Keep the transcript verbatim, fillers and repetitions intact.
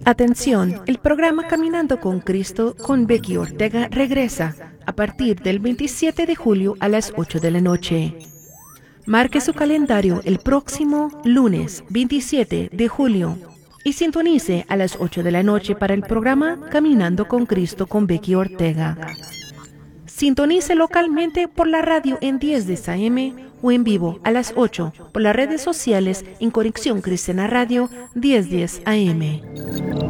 Atención, el programa Caminando con Cristo con Becky Ortega regresa a partir del veintisiete de julio a las ocho de la noche. Marque su calendario el próximo lunes veintisiete de julio y sintonice a las ocho de la noche para el programa Caminando con Cristo con Becky Ortega. Sintonice localmente por la radio en diez diez A M o en vivo a las ocho por las redes sociales en Conexión Cristiana Radio diez diez A M.